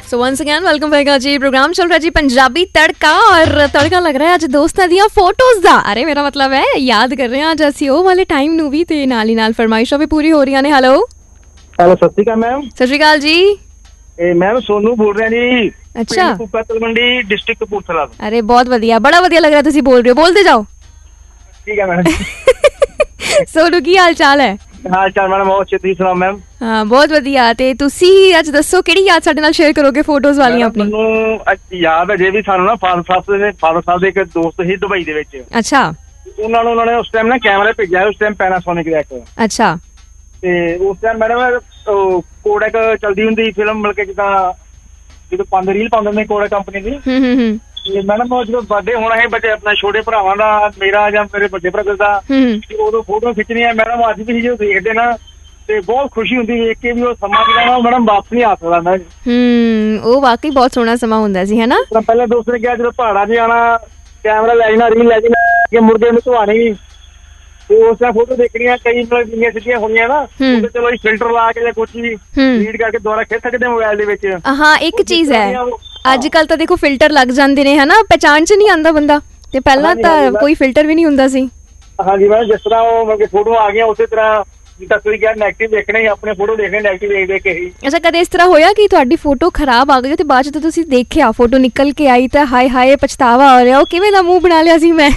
So once again welcome back जी। Programme चल रहा है जी पंजाबी तड़का और तड़का लग रहा है अज दोस्तां ਦੀਆਂ फोटोज ਦਾ। अरे मेरा मतलब है याद कर रहे हैं ਅੱਜ ਅਸੀਂ ਉਹ ਵਾਲੇ ਟਾਈਮ ਨੂੰ ਵੀ ਤੇ ਨਾਲ ਹੀ ਨਾਲ ਫਰਮਾਇਸ਼ਾਂ ਵੀ ਪੂਰੀ ਹੋ ਰਹੀਆਂ ਨੇ। ਹੈਲੋ हेलो सत श्री अकाल मैम। सत श्री अकाल जी। मैम सोनू बोल रहे हैं जी। अच्छा कुप्पा तलवंडी डिस्ट्रिक्ट कपूरथला। अरे बहुत वधिया, बड़ा वधिया लग रहा तुसी बोल रहे हो, बोलते जाओ। ठीक है मैडम। सोनू की हाल चाल है? हाल चाल मैडम बहुत अच्छे, तुसीं सुनाओ मैम? हाँ बहुत वधिया। ते तुसी अज दसो किहड़ी याद साडे नाल शेयर करोगे फोटोज वालियां अपनी? ਮੈਨੂੰ याद है जे भी सानू ना फादर साहब ਦੇ ਇੱਕ ਦੋਸਤ ਸੀ ਦੁਬਈ ਦੇ ਵਿੱਚ। अच्छा ਉਹਨਾਂ ਨੇ ਉਸ ਟਾਈਮ ਨਾ ਕੈਮਰਾ ਭੇਜਿਆ, ਉਸ ਟਾਈਮ ਪੈਨਾਸੋਨਿਕ ਦਾ ਇੱਕ। अच्छा ਤੇ ਉਸ ਟਾਈਮ ਮੈਡਮ ਕੋਡੈਕ ਚਲਦੀ ਹੁੰਦੀ ਫਿਲਮ, ਮਤਲਬ ਕਿ ਜਦੋਂ ਪਾਉਂਦੇ ਰੀਲ ਪਾਉਂਦੇ ਨੇ ਕੋਡੈਕ ਕੰਪਨੀ ਦੀ। ਤੇ ਮੈਡਮ ਉਹ ਜਦੋਂ ਬਰਥਡੇ ਹੋਣਾ ਹੈ ਬੱਚੇ ਆਪਣਾ ਛੋਟੇ ਭਰਾਵਾਂ ਦਾ, ਮੇਰਾ ਜਾਂ ਮੇਰੇ ਵੱਡੇ ਭਰਾ ਦਾ, ਉਦੋਂ ਫੋਟੋ ਖਿੱਚਣੀਆਂ ਮੈਡਮ ਅੱਜ ਵੀ ਜਦੋਂ ਦੇਖਦੇ ਨਾ ਤੇ ਬਹੁਤ ਖੁਸ਼ੀ ਹੁੰਦੀ ਵੇਖ ਕੇ ਵੀ ਉਹ ਸਮਾਂ ਜਿਹੜਾ ਮੈਡਮ ਵਾਪਸ ਨਹੀਂ ਆ ਸਕਦਾ ਨਾ। ਉਹ ਵਾਕਈ ਬਹੁਤ ਸੋਹਣਾ ਸਮਾਂ ਹੁੰਦਾ ਸੀ, ਹੈ ਨਾ। ਪਹਿਲਾਂ ਦੋਸਤ ਨੇ ਕਿਹਾ ਜਦੋਂ ਪਹਾੜਾਂ 'ਚ ਆਉਣਾ ਕੈਮਰਾ ਲੈ ਜਾਣਾ, ਰੀਲ ਲੈ ਜਾਣਾ, ਕਿ ਮੁਰਗੇ ਨੂੰ ਧਵਾਣੀ ਤੇ ਉਸ ਤਰ੍ਹਾਂ ਫੋਟੋ ਦੇਖਣੀਆਂ। ਕਈ ਮਤਲਬ ਜਿੰਨੀਆਂ ਸਿੱਧੀਆਂ ਹੋਣੀਆਂ ਨਾ ਉਹਦੇ ਚਲੋ ਫਿਲਟਰ ਲਾ ਕੇ ਜਾਂ ਕੁਛ ਵੀ ਰੀਡ ਕਰਕੇ ਦੁਬਾਰਾ ਖਿੱਚ ਸਕਦੇ ਮੋਬਾਈਲ ਦੇ ਵਿੱਚ। ਹਾਂ ਇੱਕ ਚੀਜ਼ ਹੈ, ਅੱਜ ਕੱਲ ਤਾਂ ਦੇਖੋ ਫਿਲਟਰ ਲੱਗ ਜਾਂਦੇ ਨੇ, ਹਨਾ, ਪਹਿਚਾਣ 'ਚ ਨਹੀਂ ਆਉਂਦਾ ਬੰਦਾ। ਤੇ ਪਹਿਲਾਂ ਤਾਂ ਕੋਈ ਫਿਲਟਰ ਵੀ ਨਹੀਂ ਹੁੰਦਾ ਸੀ। ਹਾਂਜੀ ਮੈਂ ਜਿਸ ਤਰ੍ਹਾਂ ਉਹ ਮਤਲਬ ਫੋਟੋ ਆ ਗਈਆਂ ਉਸੇ ਤਰ੍ਹਾਂ ਤੁਸੀਂ ਕਿਹਾ ਨੈਗੇਟਿਵ ਦੇਖਣੇ, ਆਪਣੇ ਫੋਟੋ ਦੇਖਣੇ ਨੈਗੇਟਿਵ ਦੇਖ ਦੇਖ ਕੇ ਹੀ। ਅੱਛਾ ਕਦੇ ਇਸ ਤਰ੍ਹਾਂ ਹੋਇਆ ਕਿ ਤੁਹਾਡੀ ਫੋਟੋ ਖਰਾਬ ਆ ਗਈ ਤੇ ਬਾਅਦ 'ਚ ਤੁਸੀਂ ਦੇਖਿਆ ਫੋਟੋ ਨਿਕਲ ਕੇ ਆਈ ਤਾਂ ਹਾਏ ਹਾਏ ਪਛਤਾਵਾ ਹੋ ਰਿਹਾ, ਉਹ ਕਿਵੇਂ ਦਾ ਮੂੰਹ ਬਣਾ ਲਿਆ ਸੀ ਮੈਂ?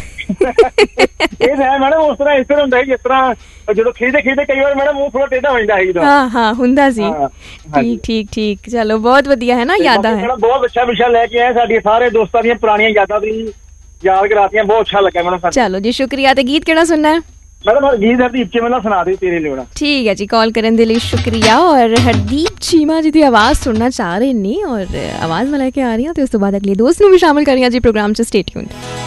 ਇਹ ਹੈ ਮੈਡਮ ਉਸ ਤਰ੍ਹਾਂ ਇਸ ਤਰ੍ਹਾਂ ਹੁੰਦਾ ਹੈ ਜਿਸ ਤਰ੍ਹਾਂ ਜਦੋਂ ਖੇਡਦੇ ਕਈ ਵਾਰ ਮੈਡਮ ਮੂੰਹ ਥੋੜਾ ਟੇਢਾ ਹੋ ਜਾਂਦਾ ਹੈ। ਹਾਂ ਹਾਂ ਹੁੰਦਾ ਸੀ। ਠੀਕ ਠੀਕ ਠੀਕ, ਚਲੋ ਬਹੁਤ ਵਧੀਆ ਹੈ ਨਾ, ਯਾਦਾਂ ਹੈ। ਬਹੁਤ ਅੱਛਾ ਵਿਸ਼ਾ ਲੈ ਕੇ ਆਏ, ਸਾਡੀਆਂ ਸਾਰੇ ਦੋਸਤਾਂ ਦੀਆਂ ਪੁਰਾਣੀਆਂ ਯਾਦਾਂ ਦੀ ਯਾਦ ਕਰਾਤੀਆਂ, ਬਹੁਤ ਅੱਛਾ ਲੱਗਾ ਮੈਡਮ। ਚਲੋ ਜੀ ਸ਼ੁਕਰੀਆ। ਤੇ ਗੀਤ ਕਿਹੜਾ ਸੁਣਨਾ ਹੈ मैडम? हरदीप हरदीप चीमा सुना दे तेरे लिए। ठीक है जी, कॉल करने के लिए शुक्रिया। और हरदीप चीमा जी की आवाज़ सुनना चाह रहे नहीं और आवाज़ मैं लेके आ रही हूँ, तो उस तो बाद अगले दोस्त भी शामिल कर रही हैं जी प्रोग्राम से। Stay tuned.